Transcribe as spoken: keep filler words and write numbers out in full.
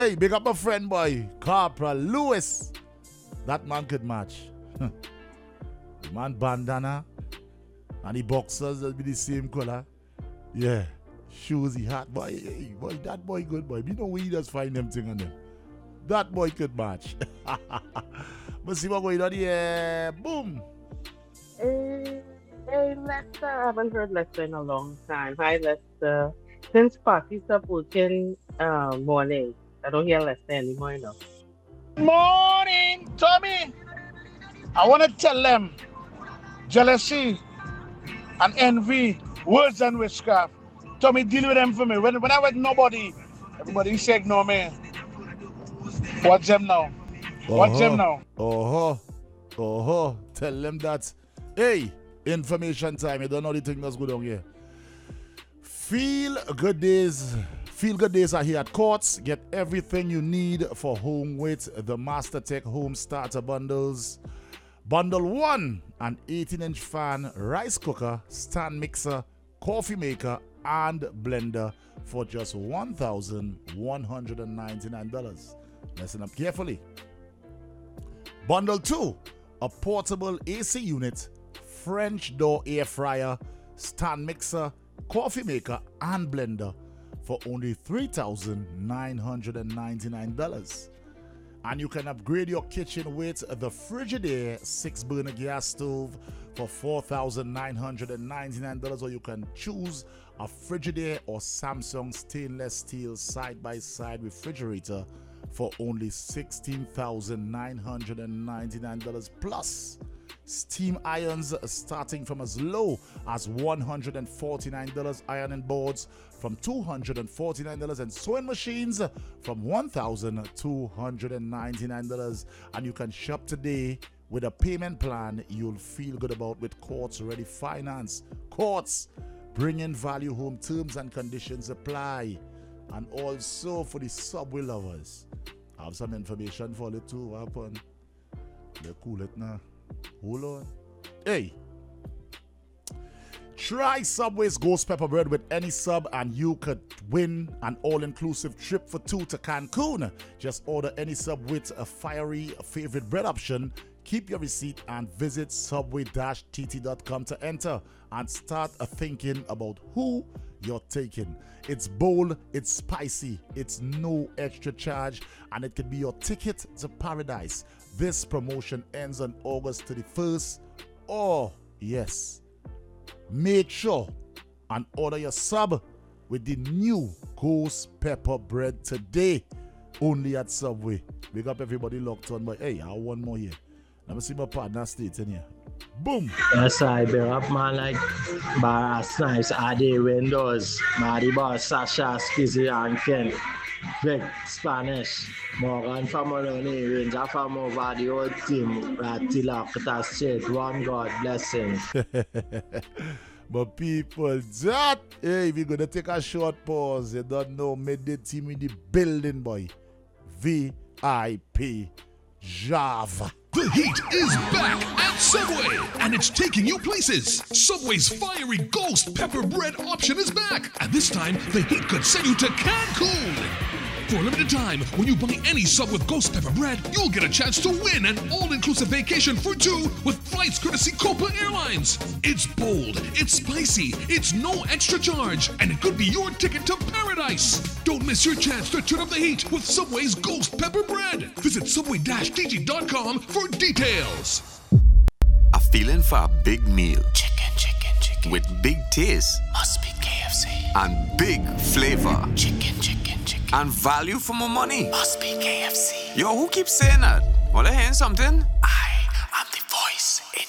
Hey, big up my friend, boy. Corporal Lewis. That man could match. The man bandana and the boxers will be the same color. Yeah. Shoes he had. Boy, hey, boy, that boy good, boy. You know where he does find them thing on them. That boy could match. But see what going on here. Boom. Hey, hey, Lester. I haven't heard Lester in a long time. Hi, Lester. Since party supporting uh, morning, I don't hear Lester anymore, you know. Morning, Tommy. I want to tell them jealousy and envy, words and witchcraft. Tommy, deal with them for me. When, when I went nobody, everybody said ignore me. Watch them now. Watch uh-huh. them now. Oh, oh, tell them that. Hey, information time. You don't know the thing that's good on here. Feel good days. Feel good days are here at Courts. Get everything you need for home with the MasterTech Home Starter Bundles. Bundle one, an eighteen inch fan, rice cooker, stand mixer, coffee maker, and blender for just one thousand one hundred ninety-nine dollars. Listen up carefully. Bundle two, a portable A C unit, French door air fryer, stand mixer, coffee maker, and blender for only three thousand nine hundred ninety-nine dollars. And you can upgrade your kitchen with the Frigidaire six burner gas stove for four thousand nine hundred ninety-nine dollars, or you can choose a Frigidaire or Samsung stainless steel side-by-side refrigerator for only sixteen thousand nine hundred ninety-nine dollars, plus steam irons starting from as low as one hundred forty-nine dollars, ironing boards from two hundred forty-nine dollars, and sewing machines from one thousand two hundred ninety-nine dollars. And you can shop today with a payment plan you'll feel good about with Courts Ready Finance. Courts, bringing value home. Terms and conditions apply. And also for the Subway lovers, I have some information for you too. What happened? They cool it now. Hold on. Hey, try Subway's Ghost Pepper Bread with any sub and you could win an all-inclusive trip for two to Cancun. Just order any sub with a fiery favorite bread option. Keep your receipt and visit subway dash t t dot com to enter and start a thinking about who you're taking. It's bold, it's spicy, it's no extra charge, and it could be your ticket to paradise. This promotion ends on August thirty-first. Oh, yes. Make sure and order your sub with the new Ghost Pepper Bread today. Only at Subway. Big up everybody locked on. But hey, I have one more here. Let me see my partner states in here. Boom. Yes, I big up man like Bar Snipes, Adi Windows, Marty Boss, Sasha, Skizzy, and Ken. Vic, Spanish, Morgan from Maloney, Ranger from over the old team, Ratila, Kuta State, one God, blessing. But people, that, hey, we're going to take a short pause. You don't know, midday team in the building, boy. V I P Java. The heat is back at Subway, and it's taking you places. Subway's fiery Ghost Pepper Bread option is back, and this time the heat could send you to Cancun. For a limited time, when you buy any sub with Ghost Pepper Bread, you'll get a chance to win an all-inclusive vacation for two with flights courtesy Copa Airlines. It's bold, it's spicy, it's no extra charge, and it could be your ticket to paradise. Don't miss your chance to turn up the heat with Subway's Ghost Pepper Bread. Visit subway dash t t dot com for details. A feeling for a big meal. Chicken, chicken, chicken. With big taste. Must be K F C. And big flavor. Chicken, chicken, chicken. And value for more money. Must be K F C. Yo, who keeps saying that? Well, I hearing something.